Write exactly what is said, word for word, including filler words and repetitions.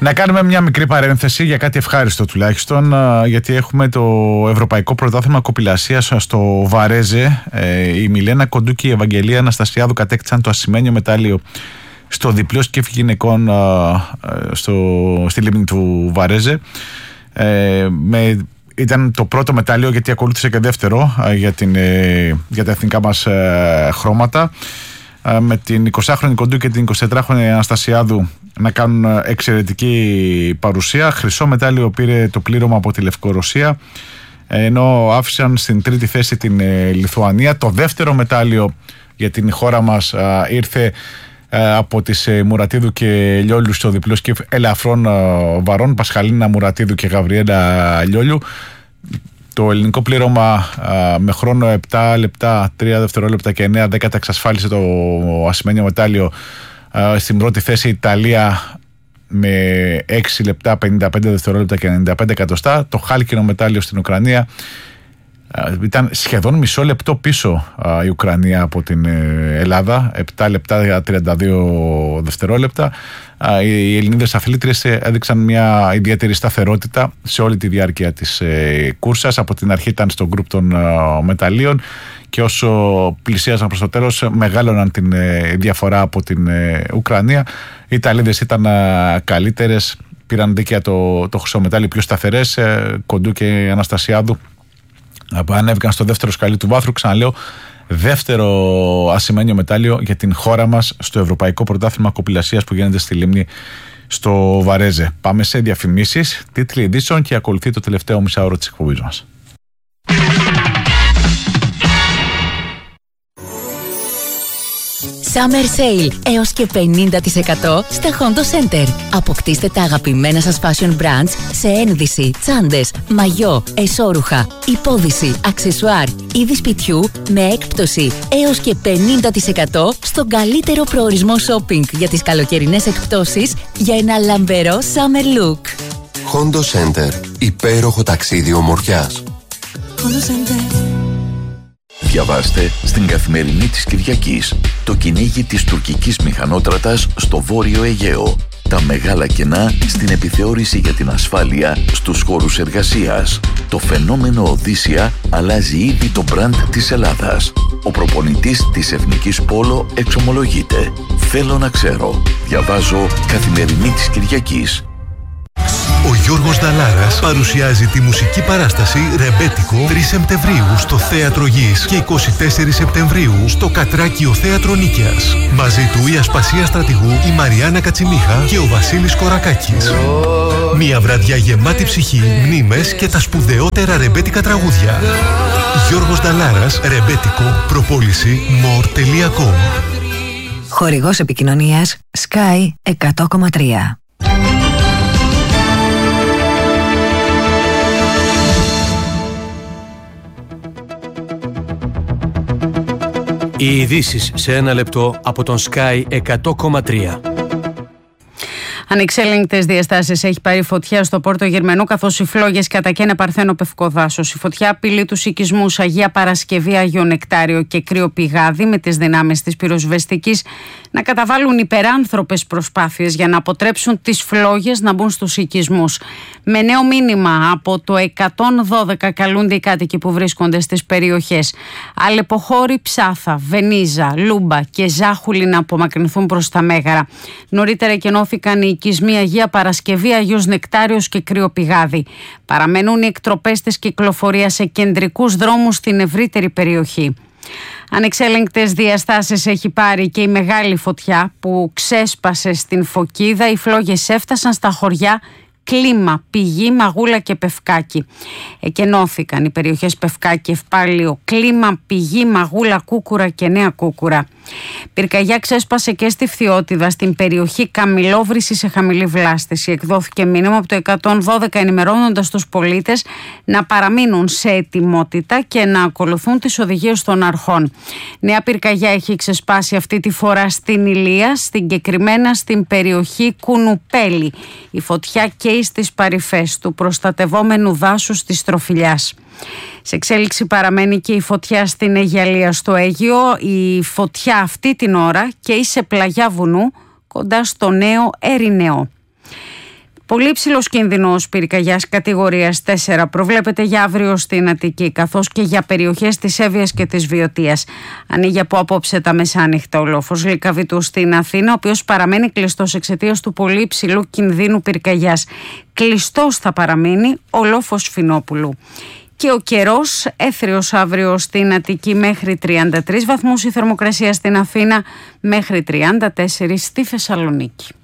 Να κάνουμε μια μικρή παρένθεση για κάτι ευχάριστο τουλάχιστον, γιατί έχουμε το Ευρωπαϊκό Πρωτάθλημα Κοπηλασίας στο Βαρέζε. Η Μιλένα Κοντού και η Ευαγγελία Αναστασιάδου κατέκτησαν το ασημένιο μετάλλιο στο διπλό σκύφ γυναικών στο, στη λίμνη του Βαρέζε. Με, ήταν το πρώτο μετάλλιο, γιατί ακολούθησε και δεύτερο για, την, για τα εθνικά μας χρώματα, με την εικοσάχρονη Κοντού και την εικοσιτετράχρονη Αναστασιάδου να κάνουν εξαιρετική παρουσία. Χρυσό μετάλλιο πήρε το πλήρωμα από τη Λευκορωσία, ενώ άφησαν στην τρίτη θέση την Λιθουανία. Το δεύτερο μετάλλιο για την χώρα μας ήρθε από τις Μουρατίδου και Λιόλιου στο διπλό σκύφ ελαφρών βαρών, Πασχαλίνα Μουρατίδου και Γαβριέλα Λιόλιου. Το ελληνικό πλήρωμα με χρόνο επτά λεπτά, τρία δευτερόλεπτα και εννέα δέκατα εξασφάλισε το ασημένιο μετάλλιο. Στην πρώτη θέση η Ιταλία με έξι λεπτά, πενήντα πέντε δευτερόλεπτα και ενενήντα πέντε εκατοστά. Το χάλκινο μετάλλιο στην Ουκρανία ήταν σχεδόν μισό λεπτό πίσω η Ουκρανία από την Ελλάδα, επτά λεπτά τριάντα δύο δευτερόλεπτα. Οι Ελληνίδες αθλήτριες έδειξαν μια ιδιαίτερη σταθερότητα σε όλη τη διάρκεια της κούρσας. Από την αρχή ήταν στο γκρουπ των μεταλλίων και όσο πλησίαζαν προς το τέλος μεγάλωναν την διαφορά από την Ουκρανία. Οι Ιταλίδες ήταν καλύτερες, πήραν δίκαια το, το χρυσό μετάλλιο, πιο σταθερές. Κοντού και Αναστασιάδου ανέβηκαν στο δεύτερο σκαλί του βάθρου. Ξαναλέω, δεύτερο ασημένιο μετάλλιο για την χώρα μας στο Ευρωπαϊκό Πρωτάθλημα Κοπηλασίας που γίνεται στη λίμνη στο Βαρέζε. Πάμε σε διαφημίσεις, τίτλοι ειδήσεων και ακολουθεί το τελευταίο μισάωρο της εκπομπής μας. Summer Sale έως και πενήντα τοις εκατό στα Hondo Center. Αποκτήστε τα αγαπημένα σας fashion brands σε ένδυση, τσάντες, μαγιό, εσώρουχα, υπόδυση, αξεσουάρ, είδη σπιτιού με έκπτωση έως και πενήντα τοις εκατό στον καλύτερο προορισμό shopping για τις καλοκαιρινές εκπτώσεις για ένα λαμπερό summer look. Hondo Center. Υπέροχο ταξίδι ομορφιάς. Hondo Center. Διαβάστε στην Καθημερινή της Κυριακής το κυνήγι της τουρκικής μηχανότρατας στο Βόρειο Αιγαίο. Τα μεγάλα κενά στην επιθεώρηση για την ασφάλεια στους χώρους εργασίας. Το φαινόμενο Οδύσσια αλλάζει ήδη το μπραντ της Ελλάδας. Ο προπονητής της Εθνικής Πόλο εξομολογείται. Θέλω να ξέρω. Διαβάζω Καθημερινή της Κυριακής. Ο Γιώργος Δαλάρας παρουσιάζει τη μουσική παράσταση Ρεμπέτικο τρεις Σεπτεμβρίου στο Θέατρο Γης και είκοσι τέσσερις Σεπτεμβρίου στο Κατράκιο Θέατρο Νίκαιας. Μαζί του η Ασπασία Στρατηγού, η Μαριάννα Κατσιμίχα και ο Βασίλης Κορακάκης. Μια βραδιά γεμάτη ψυχή, μνήμες και τα σπουδαιότερα ρεμπέτικα τραγούδια. Γιώργος Δαλάρας, Ρεμπέτικο, προπόληση more τελεία com. Χορηγός επικοινωνίας Sky εκατό κόμμα τρία. Οι ειδήσεις σε ένα λεπτό από τον Sky εκατό κόμμα τρία. Ανεξέλεγκτες διαστάσεις έχει πάρει φωτιά στο Πόρτο Γερμανού, καθώς οι φλόγες κατακαίνε Παρθένο Πευκοδάσος. Η φωτιά απειλεί τους οικισμούς Αγία Παρασκευή, Άγιο Νεκτάριο και Κρύο Πηγάδι, με τις δυνάμεις της πυροσβεστικής να καταβάλουν υπεράνθρωπες προσπάθειες για να αποτρέψουν τις φλόγες να μπουν στους οικισμούς. Με νέο μήνυμα από το εκατόν δώδεκα καλούνται οι κάτοικοι που βρίσκονται στις περιοχές Αλεποχώρη, Ψάθα, Βενίζα, Λούμπα και Ζάχουλη να απομακρυνθούν προς τα Μέγαρα. Νωρίτερα εκενώθηκαν οι οικισμοί Αγία Παρασκευή, Αγίος Νεκτάριος και Κρύο Πηγάδι. Παραμένουν οι εκτροπές της κυκλοφορίας σε κεντρικούς δρόμους στην ευρύτερη περιοχή. Ανεξέλεγκτες διαστάσεις έχει πάρει και η μεγάλη φωτιά που ξέσπασε στην Φωκίδα. Οι φλόγες έφτασαν στα χωριά Κλίμα, Πηγή, Μαγούλα και Πευκάκη. Εκενώθηκαν οι περιοχές Πευκάκη, Ευπάλιο, Κλίμα, Πηγή, Μαγούλα, Κούκουρα και Νέα Κούκουρα. Πυρκαγιά ξέσπασε και στη Φθιώτιδα, στην περιοχή Καμιλόβρηση σε χαμηλή βλάστηση. Εκδόθηκε μήνυμα από το εκατόν δώδεκα ενημερώνοντας τους πολίτες να παραμείνουν σε ετοιμότητα και να ακολουθούν τις οδηγίες των αρχών. Νέα πυρκαγιά έχει ξεσπάσει αυτή τη φορά στην Ηλία, συγκεκριμένα στην περιοχή Κουνουπέλη. Η φωτιά καίει στις παρυφές του προστατευόμενου δάσους της Τροφιλιάς. Σε εξέλιξη παραμένει και η φωτιά στην Αιγιαλία στο Αίγυο. Η φωτιά αυτή την ώρα καίει σε πλαγιά βουνού κοντά στο Νέο Ερηνεό. Πολύ υψηλός κίνδυνος πυρκαγιάς κατηγορίας τέσσερα προβλέπεται για αύριο στην Αττική, καθώς και για περιοχές της Εύβοιας και της Βιωτίας. Ανοίγει από απόψε τα μεσάνυχτα ο λόφος Λυκαβητού στην Αθήνα, ο οποίος παραμένει κλειστός εξαιτίας του πολύ υψηλού κινδύνου πυρκαγιάς. Κλειστός θα παραμείνει ο λόφος Φινόπουλου. Και ο καιρός, έθριος αύριο στην Αττική μέχρι τριάντα τρεις βαθμούς, η θερμοκρασία στην Αθήνα μέχρι τριάντα τέσσερα στη Θεσσαλονίκη.